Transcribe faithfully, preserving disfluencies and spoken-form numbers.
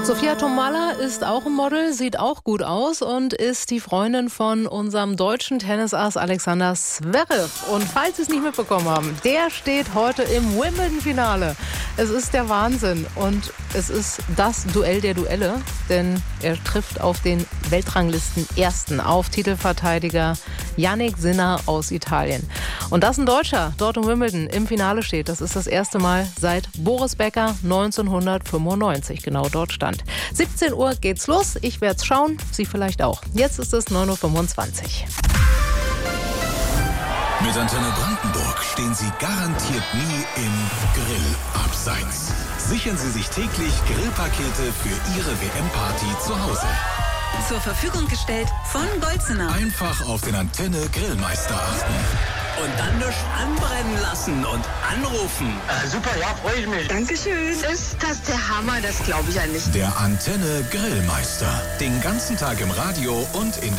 Sophia Tomalla ist auch ein Model, sieht auch gut aus und ist die Freundin von unserem deutschen Tennisass Alexander Zverev. Und falls Sie es nicht mitbekommen haben, der steht heute im Wimbledon-Finale. Es ist der Wahnsinn und es ist das Duell der Duelle, denn er trifft auf den Weltranglisten-Ersten, auf Titelverteidiger Jannik Sinner aus Italien. Und dass ein Deutscher dort in Wimbledon im Finale steht, das ist das erste Mal seit Boris Becker neunzehnhundertfünfundneunzig genau dort stand. siebzehn Uhr geht's los, ich werde es schauen, Sie vielleicht auch. Jetzt ist es neun Uhr fünfundzwanzig. Mit Antenne Brandenburg stehen Sie garantiert nie im Grillabseits. Sichern Sie sich täglich Grillpakete für Ihre W M-Party zu Hause. Zur Verfügung gestellt von Golzener. Einfach auf den Antenne Grillmeister achten. Und dann nicht anbrennen lassen und anrufen. Äh, super, ja, freue ich mich. Dankeschön. Ist das der Hammer? Das glaube ich ja nicht. Der Antenne Grillmeister. Den ganzen Tag im Radio und in der